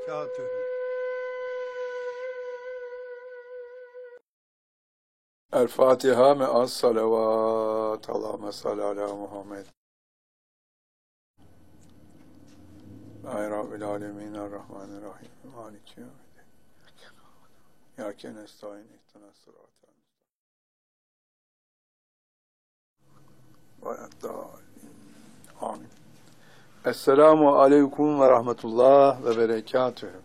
وبركاته. الفاتحة مع الصلوات. اللهم صل على محمد. يا رب العالمين الرحمن الرحيم مالك يوم الدين إياك نستعين اهدنا الصراط المستقيم ولا الضالين آمين. Esselamu Aleyküm ve Rahmetullah ve Berekatühü.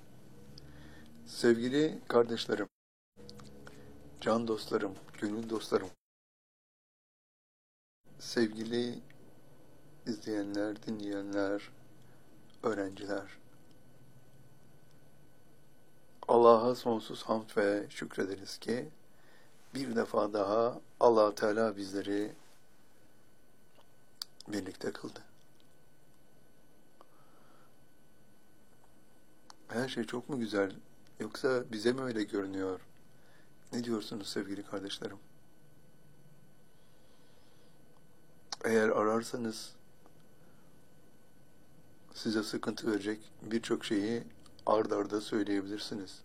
Sevgili kardeşlerim, can dostlarım, gönül dostlarım, sevgili izleyenler, dinleyenler, öğrenciler, Allah'a sonsuz hamd ve şükrederiz ki bir defa daha Allah Teala bizleri birlikte kıldı. Her şey çok mu güzel, yoksa bize mi öyle görünüyor? Ne diyorsunuz sevgili kardeşlerim? Eğer ararsanız size sıkıntı verecek birçok şeyi ard arda söyleyebilirsiniz.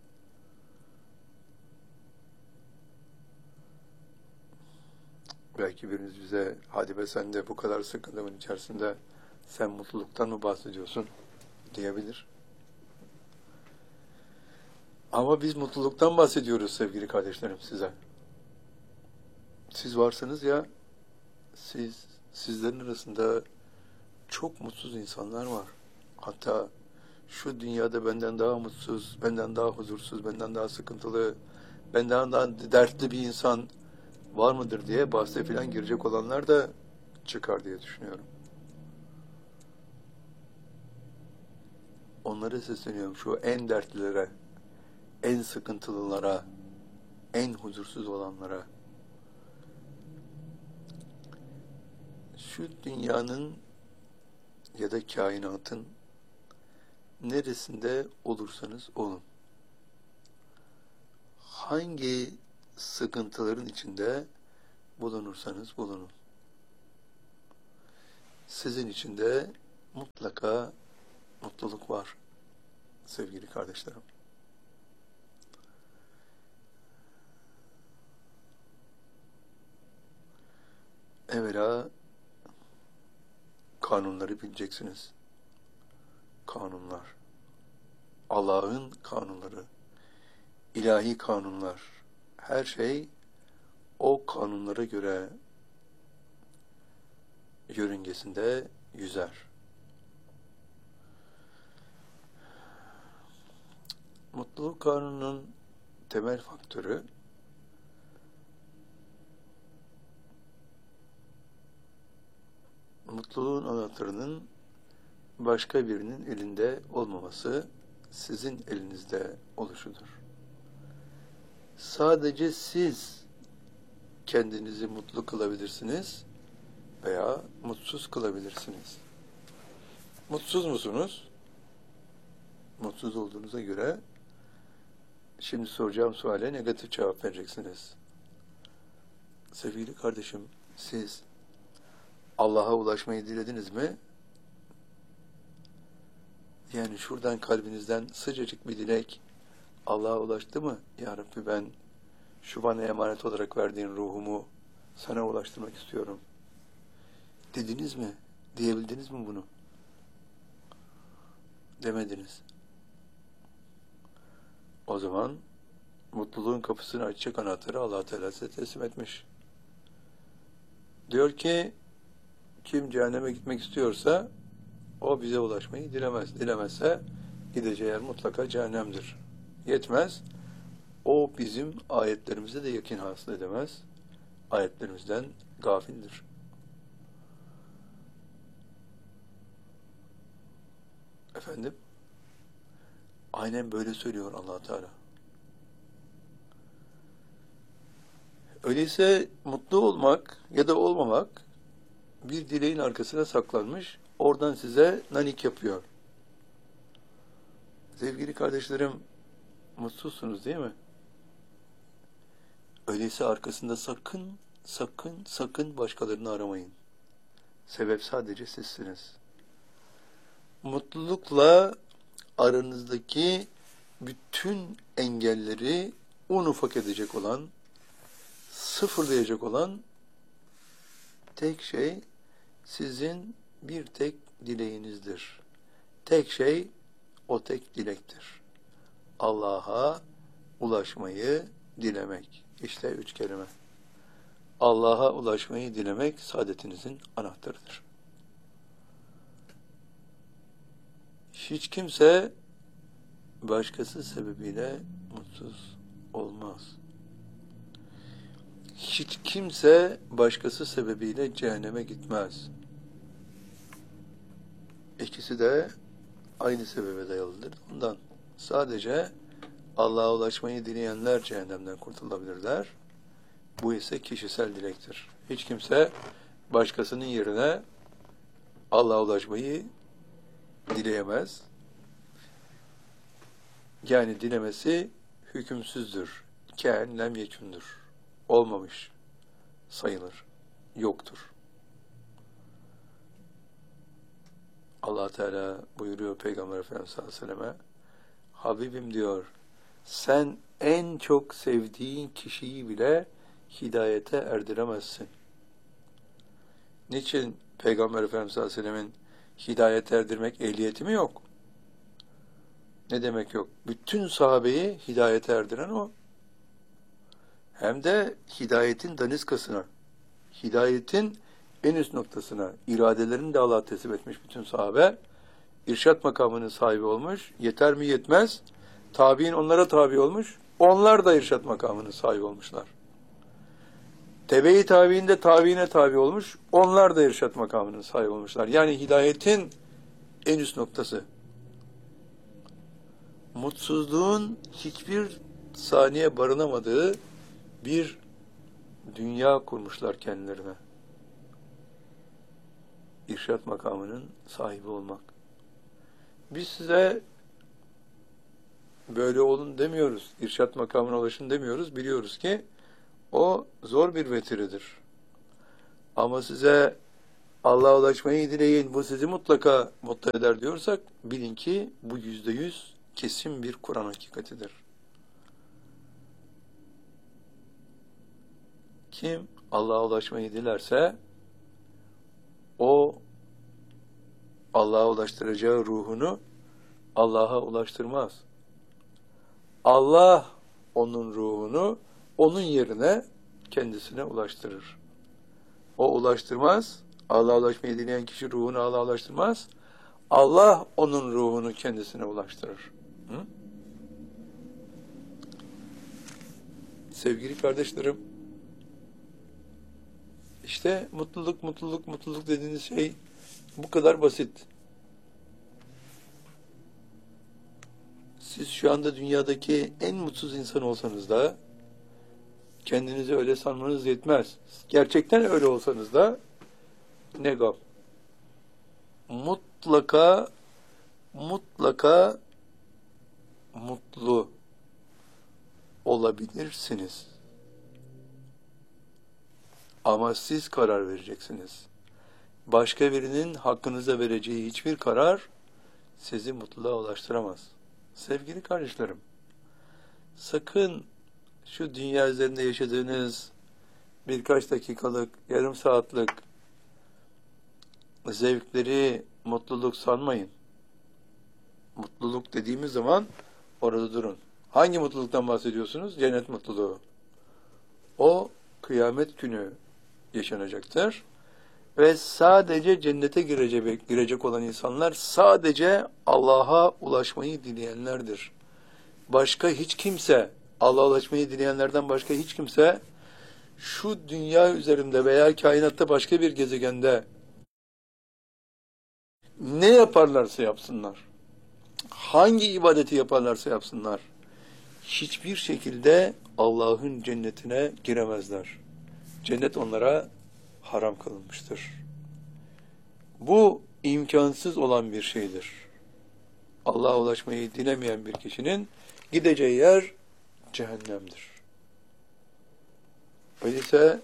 Belki biriniz bize, hadi be sen de bu kadar sıkıntının içerisinde sen mutluluktan mı bahsediyorsun diyebilir. Ama biz mutluluktan bahsediyoruz sevgili kardeşlerim size. Siz varsınız ya, sizlerin arasında çok mutsuz insanlar var. Hatta şu dünyada benden daha mutsuz, benden daha huzursuz, benden daha sıkıntılı, benden daha dertli bir insan var mıdır diye bahse falan girecek olanlar da çıkar diye düşünüyorum. Onlara sesleniyorum, şu en dertlilere, en sıkıntılılara, en huzursuz olanlara. Şu dünyanın ya da kainatın neresinde olursanız olun, hangi sıkıntıların içinde bulunursanız bulunun, sizin içinde mutlaka mutluluk var sevgili kardeşlerim. Evvela kanunları bileceksiniz. Kanunlar, Allah'ın kanunları, ilahi kanunlar, her şey o kanunlara göre yörüngesinde yüzer. Mutluluk kanununun temel faktörü mutluluğun anahtarının başka birinin elinde olmaması, sizin elinizde oluşudur. Sadece siz kendinizi mutlu kılabilirsiniz veya mutsuz kılabilirsiniz. Mutsuz musunuz? Mutsuz olduğunuza göre şimdi soracağım suale negatif cevap vereceksiniz. Sevgili kardeşim, siz Allah'a ulaşmayı dilediniz mi? Yani şuradan kalbinizden sıcacık bir dilek Allah'a ulaştı mı? Ya Rabbi, ben şu bana emanet olarak verdiğin ruhumu sana ulaştırmak istiyorum dediniz mi? Diyebildiniz mi bunu? Demediniz. O zaman mutluluğun kapısını açacak anahtarı Allah Teala size teslim etmiş. Diyor ki, kim cehenneme gitmek istiyorsa o bize ulaşmayı dilemez. Dilemezse gideceği yer mutlaka cehennemdir. Yetmez, o bizim ayetlerimize de yakin hasıl edemez. Ayetlerimizden gafildir. Efendim? Aynen böyle söylüyor Allah Teala. Öyleyse mutlu olmak ya da olmamak bir dileğin arkasına saklanmış, oradan size nanik yapıyor. Sevgili kardeşlerim, mutsuzsunuz değil mi? Öyleyse arkasında sakın başkalarını aramayın. Sebep sadece sizsiniz. Mutlulukla aranızdaki bütün engelleri un ufak edecek olan, sıfırlayacak olan tek şey sizin bir tek dileğinizdir. Tek şey o tek dilektir. Allah'a ulaşmayı dilemek. İşte 3 kelime. Allah'a ulaşmayı dilemek saadetinizin anahtarıdır. Hiç kimse başkası sebebiyle mutsuz olmaz. Hiç kimse başkası sebebiyle cehenneme gitmez. İkisi de aynı sebebe dayalıdır. Ondan sadece Allah'a ulaşmayı dileyenler cehennemden kurtulabilirler. Bu ise kişisel dilektir. Hiç kimse başkasının yerine Allah'a ulaşmayı dileyemez. Yani dilemesi hükümsüzdür. Kâin lem yekûndür. Olmamış sayılır. Yoktur. Allah Teala buyuruyor Peygamber Efendimiz sallallahu aleyhi ve selleme, Habibim diyor, sen en çok sevdiğin kişiyi bile hidayete erdiremezsin. Niçin Peygamber Efendimiz sallallahu aleyhi ve sellemin hidayete erdirmek ehliyeti mi yok? Ne demek yok? Bütün sahabeyi hidayete erdiren o. Hem de hidayetin daniskasına, hidayetin en üst noktasına, iradelerini de Allah'a teslim etmiş bütün sahabe, irşat makamının sahibi olmuş, yeter mi yetmez, tabi'in onlara tabi olmuş, onlar da irşat makamının sahibi olmuşlar. Tebe-i tabi'in de tabi'ine tabi olmuş, onlar da irşat makamının sahibi olmuşlar. Yani hidayetin en üst noktası. Mutsuzluğun hiçbir saniye barınamadığı bir dünya kurmuşlar kendilerine. İrşat makamının sahibi olmak. Biz size böyle olun demiyoruz. İrşat makamına ulaşın demiyoruz. Biliyoruz ki o zor bir vetiridir. Ama size Allah'a ulaşmayı dileyin, bu sizi mutlaka mutlu eder diyorsak, bilin ki bu %100 kesin bir Kur'an hakikatidir. Kim Allah'a ulaşmayı dilerse, o Allah'a ulaştıracağı ruhunu Allah'a ulaştırmaz. Allah onun ruhunu onun yerine kendisine ulaştırır. O ulaştırmaz. Allah'a ulaşmayı dileyen kişi ruhunu Allah'a ulaştırmaz. Allah onun ruhunu kendisine ulaştırır. Hı? Sevgili kardeşlerim, işte mutluluk dediğiniz şey bu kadar basit. Siz şu anda dünyadaki en mutsuz insan olsanız da kendinizi öyle sanmanız yetmez. Gerçekten öyle olsanız da ne gam. Mutlaka mutlu olabilirsiniz. Ama siz karar vereceksiniz. Başka birinin hakkınıza vereceği hiçbir karar sizi mutluluğa ulaştıramaz. Sevgili kardeşlerim, sakın şu dünya üzerinde yaşadığınız birkaç dakikalık, yarım saatlik zevkleri mutluluk sanmayın. Mutluluk dediğimiz zaman orada durun. Hangi mutluluktan bahsediyorsunuz? Cennet mutluluğu. O kıyamet günü yaşanacaktır. Ve sadece cennete girecek olan insanlar sadece Allah'a ulaşmayı dileyenlerdir. Başka hiç kimse, Allah'a ulaşmayı dileyenlerden başka hiç kimse şu dünya üzerinde veya kainatta başka bir gezegende ne yaparlarsa yapsınlar, hangi ibadeti yaparlarsa yapsınlar, hiçbir şekilde Allah'ın cennetine giremezler. Cennet onlara haram kılınmıştır. Bu imkansız olan bir şeydir. Allah'a ulaşmayı dilemeyen bir kişinin gideceği yer cehennemdir. Öyleyse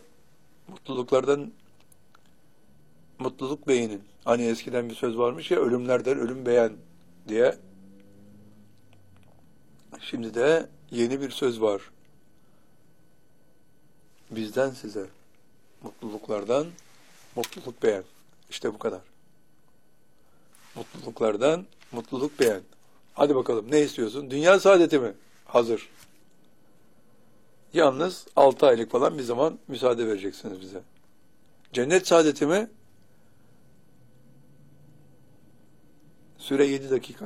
mutluluk beğenin. Hani eskiden bir söz varmış ya, ölümlerden ölüm beğen diye. Şimdi de yeni bir söz var. Bizden size. Mutluluklardan mutluluk beğen. İşte bu kadar. Mutluluklardan mutluluk beğen. Hadi bakalım ne istiyorsun? Dünya saadeti mi? Hazır. Yalnız 6 aylık falan bir zaman müsaade vereceksiniz bize. Cennet saadeti mi? Süre 7 dakika.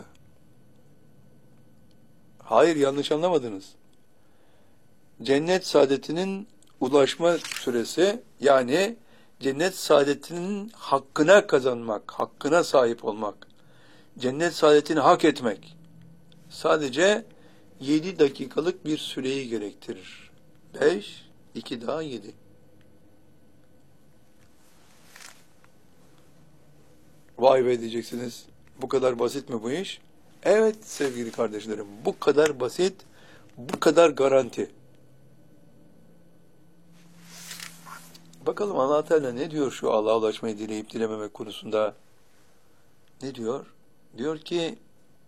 Hayır, yanlış anlamadınız. Cennet saadetinin ulaşma süresi, yani cennet saadetinin hakkına kazanmak, hakkına sahip olmak, cennet saadetini hak etmek sadece 7 dakikalık bir süreyi gerektirir. 5, 2 daha 7. Vay be diyeceksiniz. Bu kadar basit mi bu iş? Evet sevgili kardeşlerim, bu kadar basit, bu kadar garanti. Bakalım Allah Teala ne diyor şu Allah'a ulaşmayı dileyip dilememek konusunda? Ne diyor? Diyor ki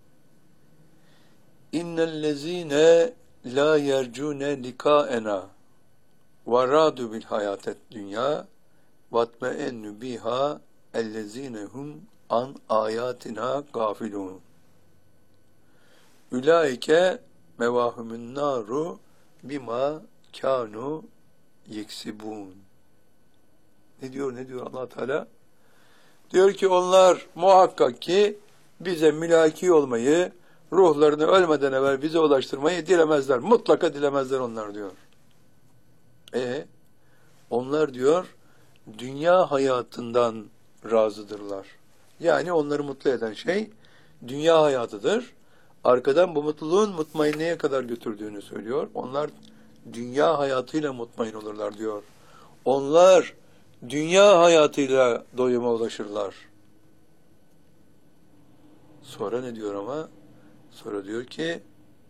İnnellezîne lâ yercûne likâena ve râdû bil hayâtet dünya vatme'ennü biha ellezîne hum an âyâtina gâfilûn. Ulaike mevâhumün nâru bima kânû yeksibûn. Ne diyor Allah Teala? Diyor ki onlar muhakkak ki bize mülaki olmayı, ruhlarını ölmeden evvel bize ulaştırmayı dilemezler. Mutlaka dilemezler onlar diyor. Onlar diyor dünya hayatından razıdırlar. Yani onları mutlu eden şey dünya hayatıdır. Arkadan bu mutluluğun mutmainneye kadar götürdüğünü söylüyor. Onlar dünya hayatıyla mutmain olurlar diyor. Onlar dünya hayatıyla doyuma ulaşırlar. Sonra ne diyor ama? Sonra diyor ki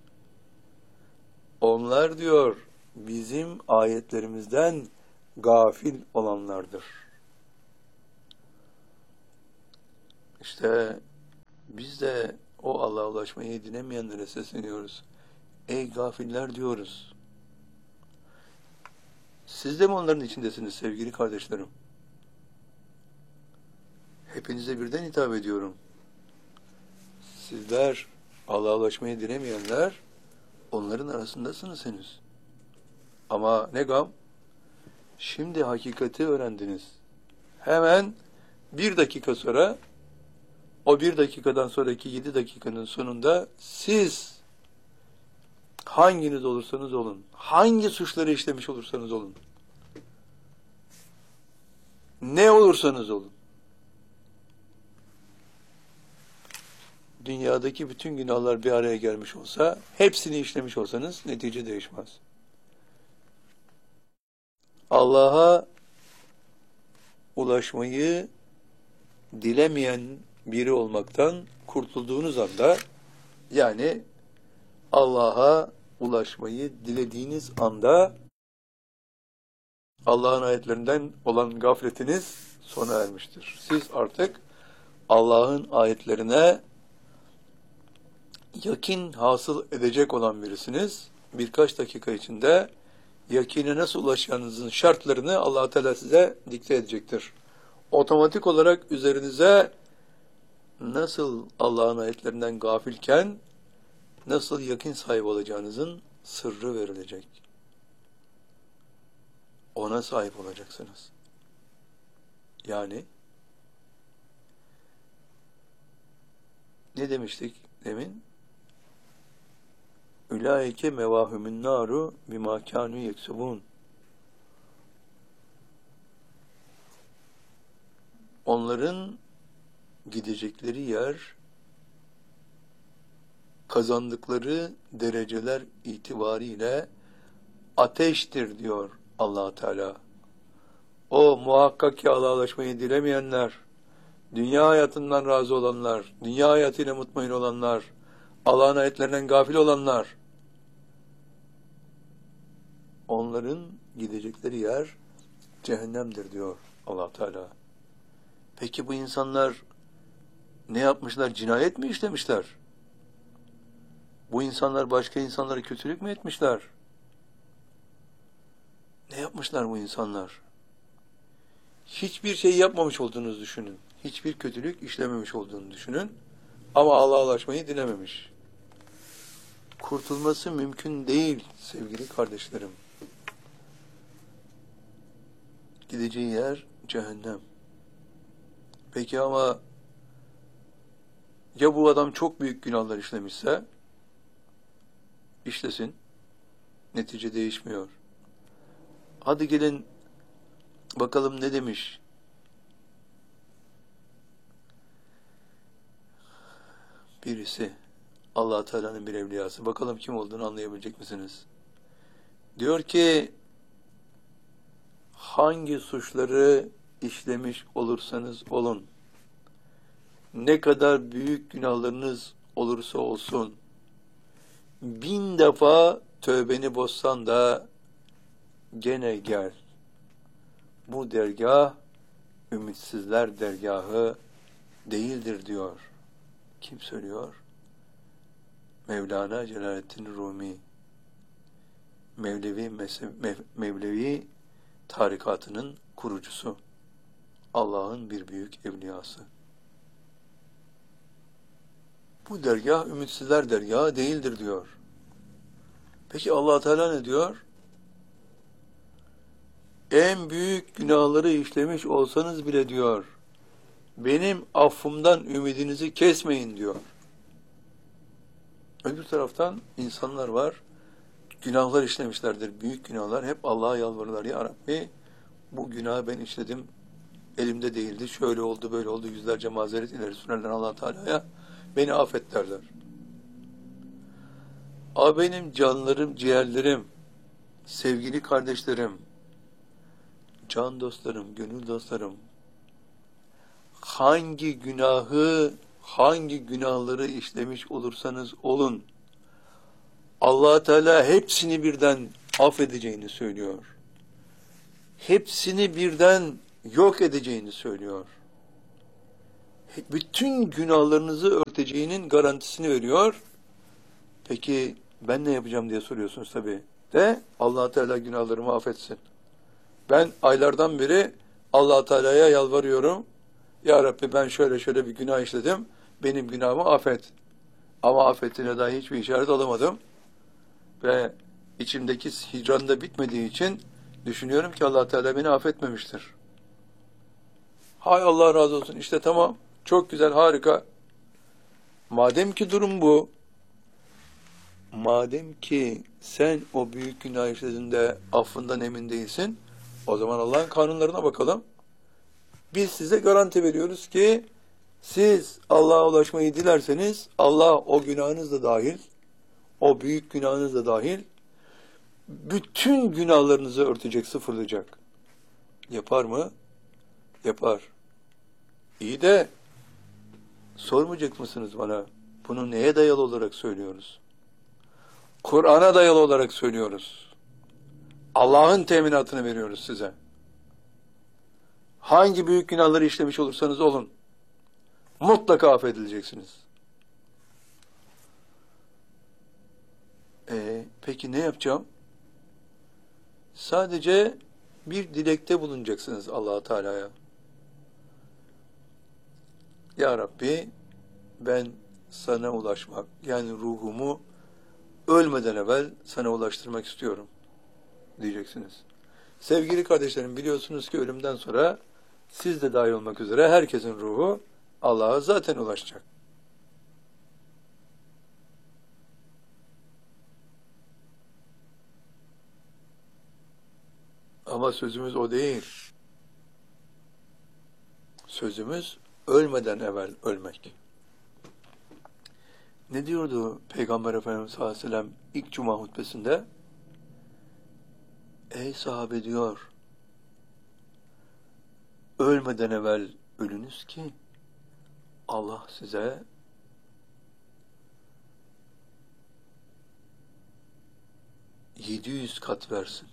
onlar diyor bizim ayetlerimizden gafil olanlardır. İşte biz de o Allah'a ulaşmayı dilemeyenlere sesleniyoruz. Ey gafiller diyoruz. Siz de mi onların içindesiniz sevgili kardeşlerim? Hepinize birden hitap ediyorum. Sizler Allah'a ulaşmayı dilemeyenler onların arasındasınız henüz. Ama ne gam? Şimdi hakikati öğrendiniz. Hemen 1 dakika sonra, o 1 dakikadan sonraki 7 dakikanın sonunda siz hanginiz olursanız olun, hangi suçları işlemiş olursanız olun, ne olursanız olun, dünyadaki bütün günahlar bir araya gelmiş olsa, hepsini işlemiş olsanız netice değişmez. Allah'a ulaşmayı dilemeyen biri olmaktan kurtulduğunuz anda, yani Allah'a ulaşmayı dilediğiniz anda Allah'ın ayetlerinden olan gafletiniz sona ermiştir. Siz artık Allah'ın ayetlerine yakin hasıl edecek olan birisiniz. Birkaç dakika içinde yakine nasıl ulaşacağınızın şartlarını Allah Teala size dikte edecektir. Otomatik olarak üzerinize nasıl Allah'ın ayetlerinden gafilken nasıl yakin sahibi olacağınızın sırrı verilecek. Ona sahip olacaksınız. Yani ne demiştik demin? Ulaike mevahumün naru bima kanu yeksubun. Onların gidecekleri yer kazandıkları dereceler itibariyle ateştir diyor Allah Teala. O muhakkak ki Allah'a ulaşmayı dilemeyenler, dünya hayatından razı olanlar, dünya hayatıyla mutmain olanlar, Allah'ın ayetlerinden gafil olanlar, onların gidecekleri yer cehennemdir diyor Allah Teala. Peki bu insanlar ne yapmışlar? Cinayet mi işlemişler? Bu insanlar başka insanlara kötülük mü etmişler? Ne yapmışlar bu insanlar? Hiçbir şey yapmamış olduğunuzu düşünün. Hiçbir kötülük işlememiş olduğunu düşünün. Ama Allah'a ulaşmayı dilememiş. Kurtulması mümkün değil sevgili kardeşlerim. Gideceği yer cehennem. Peki ama ya bu adam çok büyük günahlar işlemişse? İşlesin. Netice değişmiyor. Hadi gelin bakalım ne demiş? Birisi, Allah Teala'nın bir evliyası. Bakalım kim olduğunu anlayabilecek misiniz? Diyor ki, hangi suçları işlemiş olursanız olun, ne kadar büyük günahlarınız olursa olsun, 1000 defa tövbeni bozsan da gene gel. Bu dergah, ümitsizler dergahı değildir diyor. Kim söylüyor? Mevlana Celaleddin Rumi. Mevlevi tarikatının kurucusu. Allah'ın bir büyük evliyası. Bu dergah ümitsizler dergahı değildir diyor. Peki Allah Teala ne diyor? En büyük günahları işlemiş olsanız bile diyor, benim affımdan ümidinizi kesmeyin diyor. Öbür taraftan insanlar var, günahlar işlemişlerdir, büyük günahlar, hep Allah'a yalvarırlar. Ya Rabbi, bu günahı ben işledim, elimde değildi, şöyle oldu, böyle oldu, yüzlerce mazeret ileri sürerler Allah Teala'ya, beni affet derler. Benim canlarım, ciğerlerim, sevgili kardeşlerim, can dostlarım, gönül dostlarım, hangi günahları işlemiş olursanız olun, Allah Teala hepsini birden affedeceğini söylüyor. Hepsini birden yok edeceğini söylüyor. Bütün günahlarınızı örteceğinin garantisini veriyor. Peki ben ne yapacağım diye soruyorsunuz tabii. Allah Teala günahlarımı affetsin. Ben aylardan beri Allah Teala'ya yalvarıyorum. Ya Rabbi ben şöyle bir günah işledim. Benim günahımı affet. Ama affettiğine dahi hiçbir işaret alamadım. Ve içimdeki hicran da bitmediği için düşünüyorum ki Allah Teala beni affetmemiştir. Hay Allah razı olsun. İşte tamam. Çok güzel, harika. Madem ki durum bu, madem ki sen o büyük günah işlediğinde affından emin değilsin, o zaman Allah'ın kanunlarına bakalım. Biz size garanti veriyoruz ki siz Allah'a ulaşmayı dilerseniz Allah o günahınız da dahil, o büyük günahınız da dahil bütün günahlarınızı örtecek, sıfırlayacak. Yapar mı? Yapar. İyi de sormayacak mısınız bana? Bunu neye dayalı olarak söylüyoruz? Kur'an'a dayalı olarak söylüyoruz. Allah'ın teminatını veriyoruz size. Hangi büyük günahları işlemiş olursanız olun, mutlaka affedileceksiniz. Peki ne yapacağım? Sadece bir dilekte bulunacaksınız Allah Teala'ya. Ya Rabbi, ben sana ulaşmak, yani ruhumu ölmeden evvel sana ulaştırmak istiyorum diyeceksiniz. Sevgili kardeşlerim, biliyorsunuz ki ölümden sonra siz de dahil olmak üzere herkesin ruhu Allah'a zaten ulaşacak. Ama sözümüz o değil. Sözümüz ölmeden evvel ölmek. Ne diyordu Peygamber Efendimiz sallallahu aleyhi ve sellem ilk cuma hutbesinde? Ey sahabe diyor, ölmeden evvel ölünüz ki Allah size ...700 kat versin.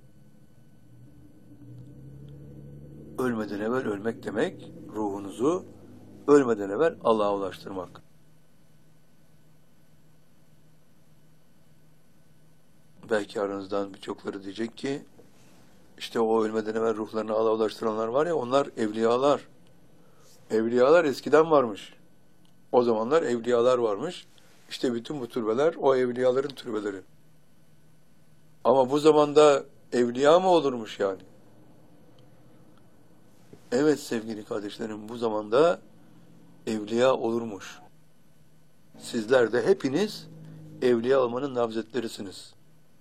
Ölmeden evvel ölmek demek, ruhunuzu ölmeden evvel Allah'a ulaştırmak. Belki aranızdan birçokları diyecek ki, işte o ölmeden evvel ruhlarını Allah'a ulaştıranlar var ya, onlar evliyalar. Evliyalar eskiden varmış. O zamanlar evliyalar varmış. İşte bütün bu türbeler o evliyaların türbeleri. Ama bu zamanda evliya mı olurmuş yani? Evet sevgili kardeşlerim, bu zamanda evliya olurmuş. Sizler de hepiniz evliya olmanın namzetlerisiniz.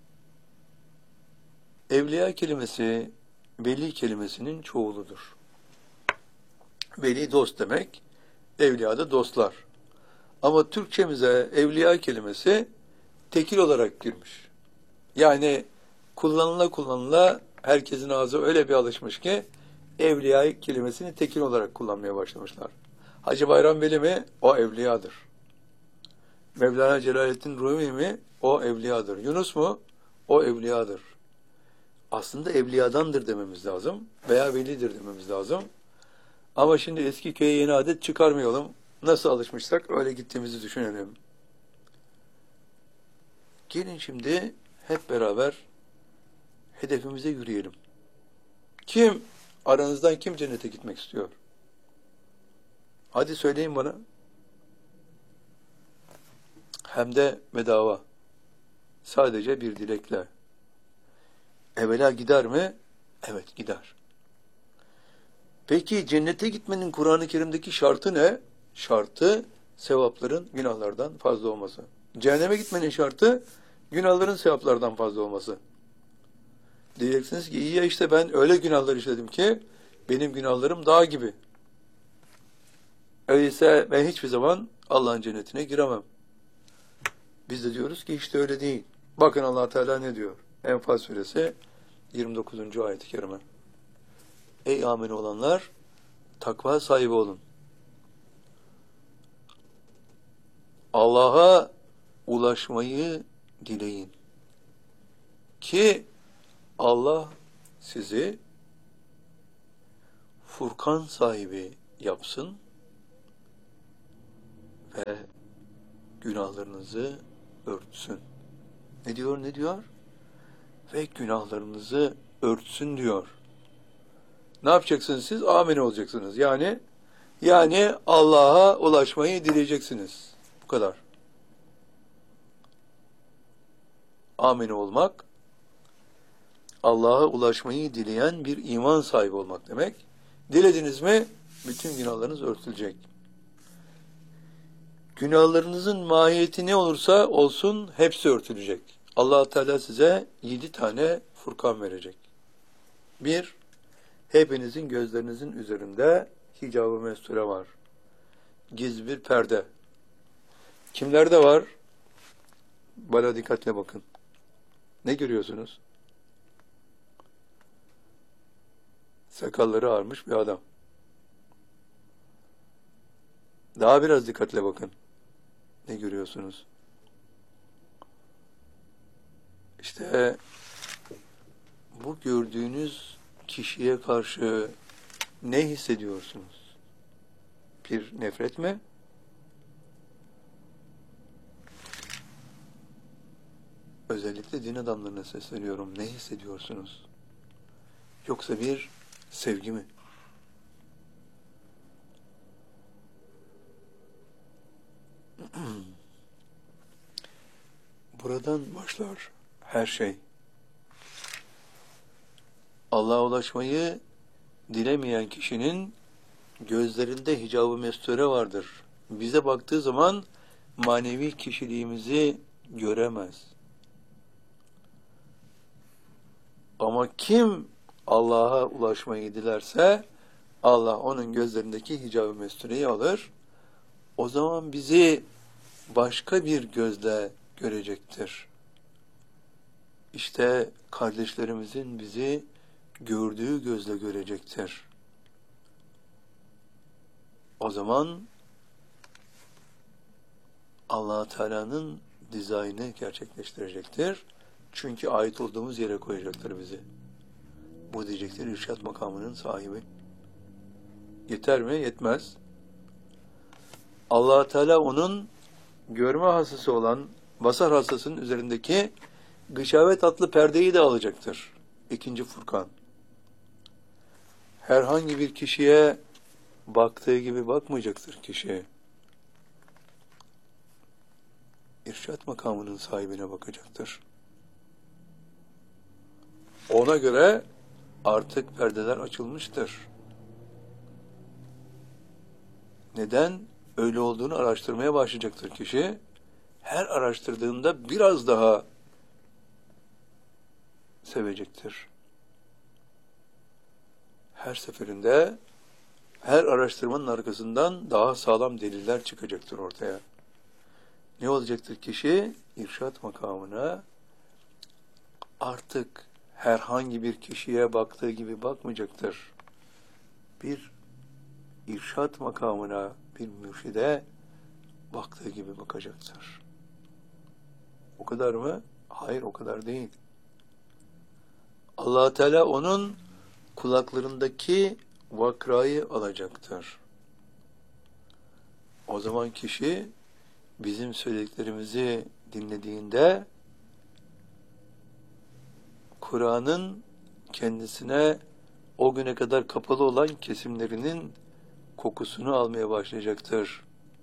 Evliya kelimesi, veli kelimesinin çoğuludur. Veli dost demek, evliya da dostlar. Ama Türkçemize evliya kelimesi tekil olarak girmiş. Yani kullanıla herkesin ağzı öyle bir alışmış ki evliya kelimesini tekil olarak kullanmaya başlamışlar. Hacı Bayram Veli mi? O evliyadır. Mevlana Celaleddin Rumi mi? O evliyadır. Yunus mu? O evliyadır. Aslında evliyadandır dememiz lazım veya velidir dememiz lazım. Ama şimdi eski köye yeni adet çıkarmayalım. Nasıl alışmışsak öyle gittiğimizi düşünelim. Gelin şimdi hep beraber hedefimize yürüyelim. Aranızdan kim cennete gitmek istiyor? Hadi söyleyin bana. Hem de bedava. Sadece bir dilekle. Evvela gider mi? Evet gider. Peki cennete gitmenin Kur'an-ı Kerim'deki şartı ne? Şartı sevapların günahlardan fazla olması. Cehenneme gitmenin şartı günahların sevaplardan fazla olması. Diyeceksiniz ki iyi ya işte ben öyle günahlar işledim ki benim günahlarım dağ gibi. Öyleyse ben hiçbir zaman Allah'ın cennetine giremem. Biz de diyoruz ki işte öyle değil. Bakın Allah Teala ne diyor? Enfal suresi 29. ayet-i kerime. Ey amin olanlar, takva sahibi olun. Allah'a ulaşmayı dileyin. Ki Allah sizi Furkan sahibi yapsın ve günahlarınızı örtsün. Ne diyor? Ve günahlarınızı örtsün diyor. Ne yapacaksınız siz? Amin olacaksınız. Yani Allah'a ulaşmayı dileyeceksiniz. Bu kadar. Amin olmak, Allah'a ulaşmayı dileyen bir iman sahibi olmak demek. Dilediniz mi, bütün günahlarınız örtülecek. Günahlarınızın mahiyeti ne olursa olsun hepsi örtülecek. Allah Teala size 7 tane Furkan verecek. 1, hepinizin gözlerinizin üzerinde hicab-ı mesture var. Gizli bir perde. Kimlerde var? Bana dikkatle bakın. Ne görüyorsunuz? Sakalları ağarmış bir adam. Daha biraz dikkatle bakın. Ne görüyorsunuz? İşte bu gördüğünüz kişiye karşı ne hissediyorsunuz? Bir nefret mi? Özellikle din adamlarına sesleniyorum. Ne hissediyorsunuz? Yoksa bir sevgi mi? Buradan başlar her şey. Allah'a ulaşmayı dilemeyen kişinin gözlerinde hicab-ı mesture vardır. Bize baktığı zaman manevi kişiliğimizi göremez. Ama kim Allah'a ulaşmayı dilerse Allah onun gözlerindeki hicab-ı mestureyi alır. O zaman bizi başka bir gözle görecektir. İşte kardeşlerimizin bizi gördüğü gözle görecektir. O zaman Allah Teala'nın dizaynı gerçekleştirecektir. Çünkü ait olduğumuz yere koyacaktır bizi. Bu diyecektir irşad makamının sahibi. Yeter mi? Yetmez. Allah Teala onun görme hastası olan basar hastasının üzerindeki Gışavet adlı perdeyi de alacaktır. İkinci Furkan. Herhangi bir kişiye baktığı gibi bakmayacaktır kişi. İrşad makamının sahibine bakacaktır. Ona göre artık perdeler açılmıştır. Neden? Öyle olduğunu araştırmaya başlayacaktır kişi. Her araştırdığında biraz daha sevecektir. Her seferinde, her araştırmanın arkasından daha sağlam deliller çıkacaktır ortaya. Ne olacaktır kişi? İrşad makamına artık herhangi bir kişiye baktığı gibi bakmayacaktır. Bir irşad makamına, bir mürşide baktığı gibi bakacaktır. O kadar mı? Hayır, o kadar değil. Allah Teala onun kulaklarındaki vakrayı alacaktır. O zaman kişi bizim söylediklerimizi dinlediğinde Kur'an'ın kendisine o güne kadar kapalı olan kesimlerinin kokusunu almaya başlayacaktır.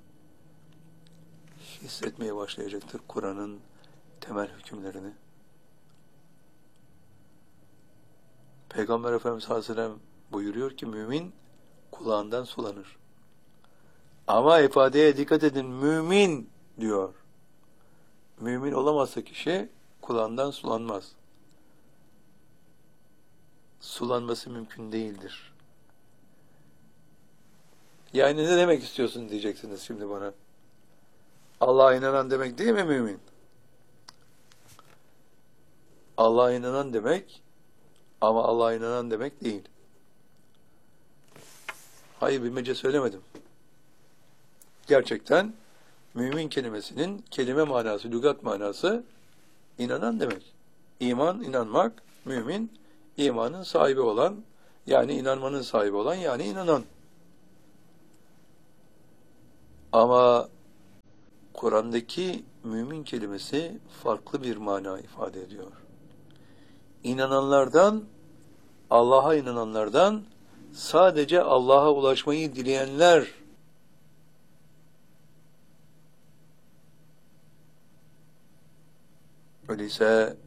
Hissetmeye başlayacaktır Kur'an'ın temel hükümlerini. Peygamber Efendimiz sallallahu aleyhi ve sellem buyuruyor ki mümin kulağından sulanır. Ama ifadeye dikkat edin, mümin diyor. Mümin olamazsa kişi kulağından sulanmaz. Sulanması mümkün değildir. Yani ne demek istiyorsun diyeceksiniz şimdi bana. Allah'a inanan demek değil mi mümin? Allah'a inanan demek ama Allah'a inanan demek değil. Hayır, bilmece söylemedim. Gerçekten mümin kelimesinin kelime manası, lügat manası inanan demek. İman, inanmak, mümin, imanın sahibi olan, yani inanmanın sahibi olan, yani inanan. Ama Kur'an'daki mümin kelimesi farklı bir mana ifade ediyor. İnananlardan, Allah'a inananlardan sadece Allah'a ulaşmayı dileyenler öyleyse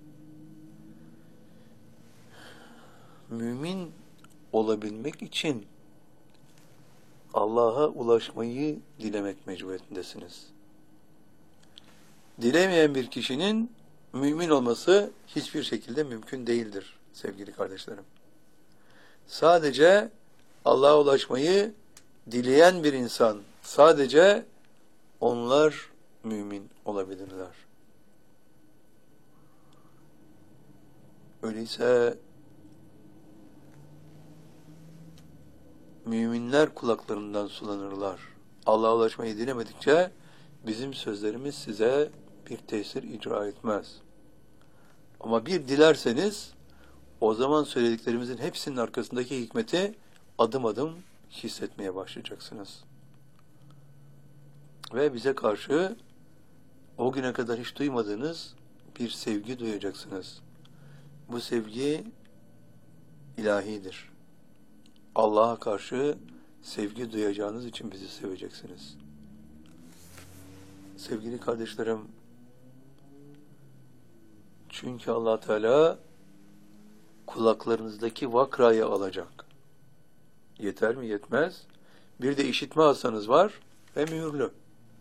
mümin olabilmek için Allah'a ulaşmayı dilemek mecburiyetindesiniz. Dilemeyen bir kişinin mümin olması hiçbir şekilde mümkün değildir sevgili kardeşlerim. Sadece Allah'a ulaşmayı dileyen bir insan, sadece onlar mümin olabilirler. Öyleyse müminler kulaklarından sulanırlar. Allah'a ulaşmayı dilemedikçe bizim sözlerimiz size bir tesir icra etmez. Ama bir dilerseniz o zaman söylediklerimizin hepsinin arkasındaki hikmeti adım adım hissetmeye başlayacaksınız. Ve bize karşı o güne kadar hiç duymadığınız bir sevgi duyacaksınız. Bu sevgi ilahidir. Allah'a karşı sevgi duyacağınız için bizi seveceksiniz. Sevgili kardeşlerim, çünkü Allah Teala kulaklarınızdaki vakrayı alacak. Yeter mi? Yetmez. Bir de işitme hastanız var ve mühürlü.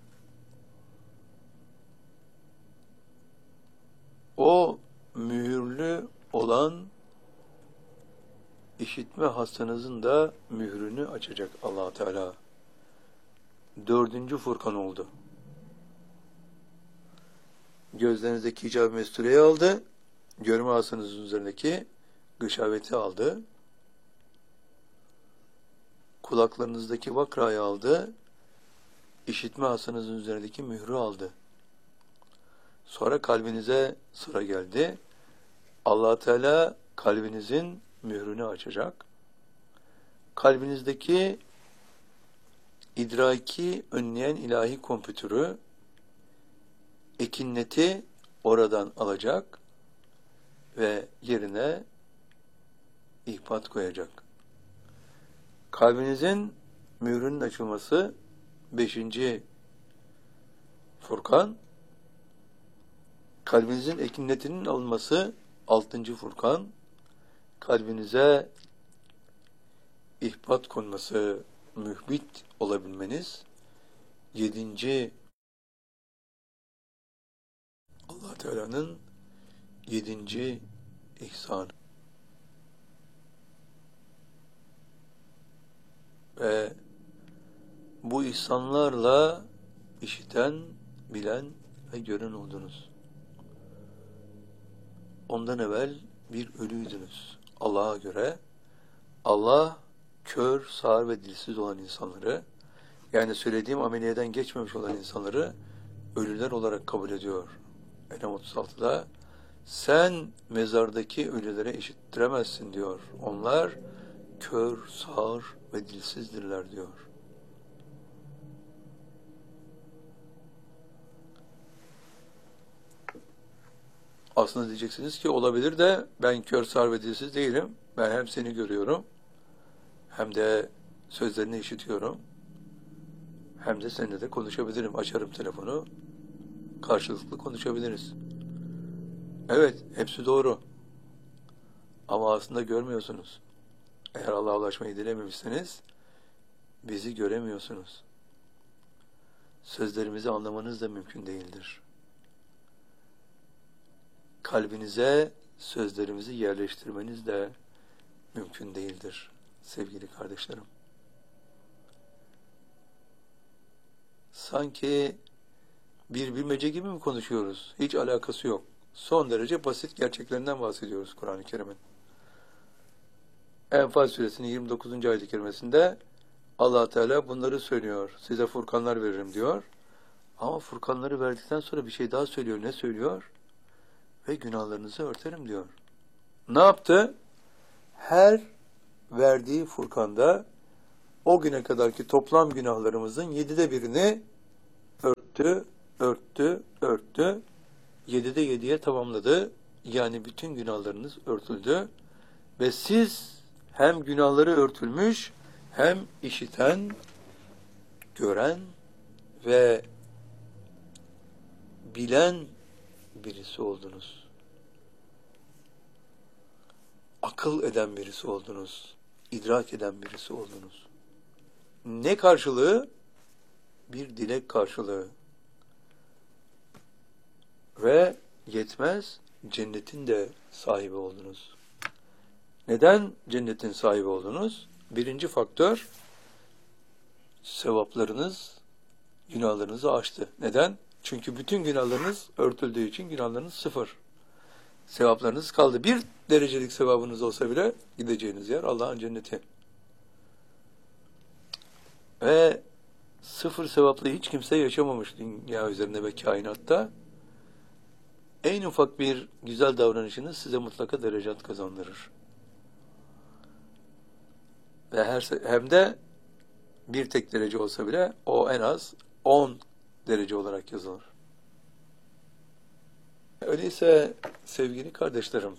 O mühürlü olan işitme hastanızın da mührünü açacak Allah Teala. 4. Furkan oldu. Gözlerinizdeki hicab-ı mestureyi aldı. Görme hastanızın üzerindeki gışaveti aldı. Kulaklarınızdaki vakrayı aldı. İşitme hastanızın üzerindeki mührü aldı. Sonra kalbinize sıra geldi. Allah Teala kalbinizin mührünü açacak. Kalbinizdeki idraki önleyen ilahi kompütürü, ekinneti oradan alacak ve yerine ihbat koyacak. Kalbinizin mührünün açılması 5. Furkan, kalbinizin ekinletinin alınması 6. Furkan, kalbinize ihbat konması, mühbit olabilmeniz 7. Allah Teala'nın 7. ihsanı. Ve bu ihsanlarla işiten, bilen ve gören oldunuz. Ondan evvel bir ölüydünüz. Allah'a göre Allah kör, sağır ve dilsiz olan insanları, yani söylediğim ameliyeden geçmemiş olan insanları ölüler olarak kabul ediyor. Enam 36'da sen mezardaki ölülere işittiremezsin diyor. Onlar kör, sağır ve dilsizdirler diyor. Aslında diyeceksiniz ki olabilir de ben kör, sağır ve dilsiz değilim. Ben hem seni görüyorum hem de sözlerini işitiyorum. Hem de seninle de konuşabilirim. Açarım telefonu. Karşılıklı konuşabiliriz. Evet, hepsi doğru. Ama aslında görmüyorsunuz. Eğer Allah'a ulaşmayı dilememişseniz bizi göremiyorsunuz. Sözlerimizi anlamanız da mümkün değildir. Kalbinize sözlerimizi yerleştirmeniz de mümkün değildir sevgili kardeşlerim. Sanki bir bilmece gibi mi konuşuyoruz? Hiç alakası yok. Son derece basit gerçeklerinden bahsediyoruz Kur'an-ı Kerim'in. Enfal suresinin 29. ayet-i kerimesinde Allah Teala bunları söylüyor. Size furkanlar veririm diyor. Ama furkanları verdikten sonra bir şey daha söylüyor. Ne söylüyor? Ve günahlarınızı örterim diyor. Ne yaptı? Her verdiği furkanda o güne kadarki toplam günahlarımızın 7'de birini örttü. 7'de 7'ye tamamladı. Yani bütün günahlarınız örtüldü. Ve siz hem günahları örtülmüş, hem işiten, gören ve bilen birisi oldunuz. Akıl eden birisi oldunuz. İdrak eden birisi oldunuz. Ne karşılığı? Bir dilek karşılığı. Ve yetmez, cennetin de sahibi oldunuz. Neden cennetin sahibi oldunuz? Birinci faktör, sevaplarınız günahlarınızı aştı. Neden? Çünkü bütün günahlarınız örtüldüğü için günahlarınız 0. Sevaplarınız kaldı. 1 derecelik sevabınız olsa bile gideceğiniz yer Allah'ın cenneti. Ve 0 sevaplı hiç kimse yaşamamış dünya üzerinde ve kainatta. En ufak bir güzel davranışınız size mutlaka derecat kazandırır. Ve hem de bir tek derece olsa bile o en az 10 derece olarak yazılır. Öyleyse sevgili kardeşlerim,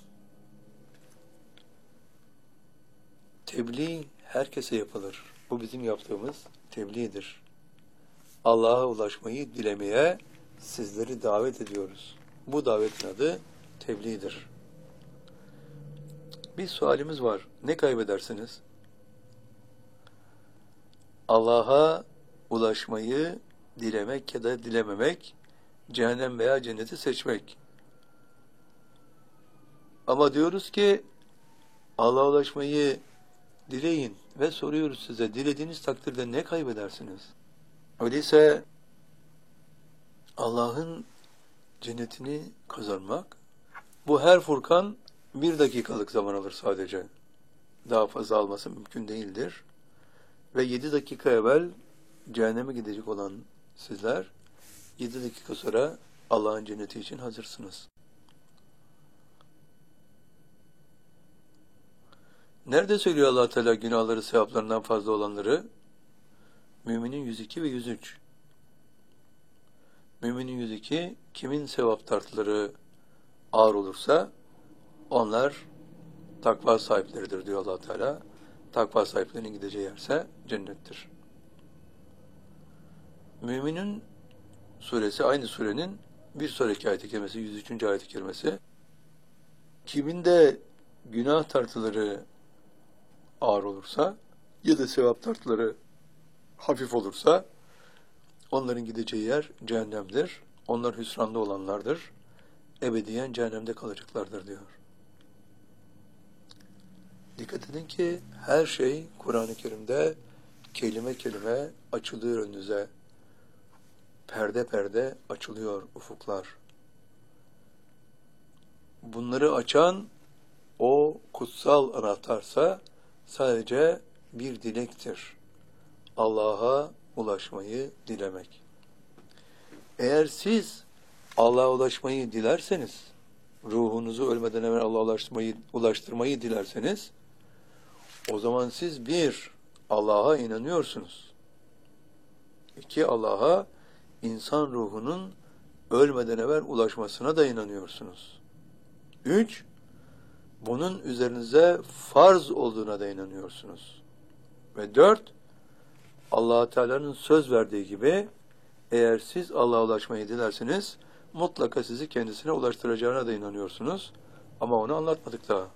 tebliğ herkese yapılır. Bu bizim yaptığımız tebliğdir. Allah'a ulaşmayı dilemeye sizleri davet ediyoruz. Bu davetin adı tebliğdir. Bir sualimiz var. Ne kaybedersiniz? Allah'a ulaşmayı dilemek ya da dilememek, cehennem veya cenneti seçmek. Ama diyoruz ki Allah'a ulaşmayı dileyin ve soruyoruz size, dilediğiniz takdirde ne kaybedersiniz? Öyleyse Allah'ın cennetini kazanmak, bu her furkan 1 dakikalık zaman alır sadece. Daha fazla alması mümkün değildir. Ve 7 dakika evvel cehenneme gidecek olan sizler 7 dakika sonra Allah'ın cenneti için hazırsınız. Nerede söylüyor Allah Teala günahları sevaplarından fazla olanları? Müminin 102 ve 103. Müminin Müminin 102, kimin sevap tartıları ağır olursa onlar takva sahipleridir diyor Allah Teala. Takva sahiplerinin gideceği yerse cennettir. Müminin suresi aynı surenin bir sonraki ayet-i kerimesi 103. ayet-i kerimesi. Kimin de günah tartıları ağır olursa ya da sevap tartıları hafif olursa onların gideceği yer cehennemdir. Onlar hüsranda olanlardır. Ebediyen cehennemde kalacaklardır diyor. Dikkat edin ki her şey Kur'an-ı Kerim'de kelime kelime açılıyor önünüze. Perde perde açılıyor ufuklar. Bunları açan o kutsal anahtarsa sadece bir dilektir. Allah'a ulaşmayı dilemek. Eğer siz Allah'a ulaşmayı dilerseniz, ruhunuzu ölmeden evvel Allah'a ulaştırmayı dilerseniz, o zaman siz bir, Allah'a inanıyorsunuz. İki, Allah'a insan ruhunun ölmeden evvel ulaşmasına da inanıyorsunuz. Üç, bunun üzerinize farz olduğuna da inanıyorsunuz. Ve dört, Allah-u Teala'nın söz verdiği gibi eğer siz Allah'a ulaşmayı dilerseniz mutlaka sizi kendisine ulaştıracağına da inanıyorsunuz. Ama onu anlatmadık daha.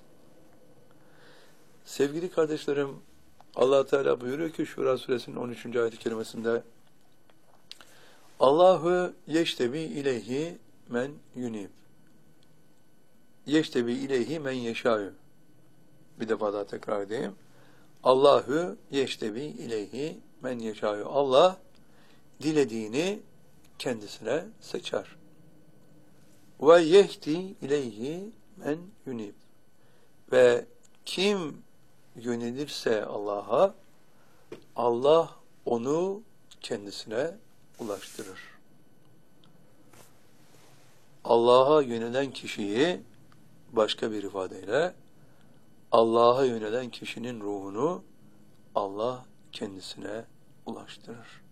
Sevgili kardeşlerim, Allah Teala buyuruyor ki Şura suresinin 13. ayet-i kerimesinde Allahu yeştebi ileyhi men yunib. Yeştebi ileyhi men yeşâ'ü. Bir defa daha tekrar edeyim. Allahu yeştebi ileyhi men yeşâ'ü. Allah dilediğini kendisine seçer. Ve yehdi ileyhi men yunib. Ve kim yönelirse Allah'a, Allah onu kendisine ulaştırır. Allah'a yönelen kişiyi başka bir ifadeyle Allah'a yönelen kişinin ruhunu Allah kendisine ulaştırır.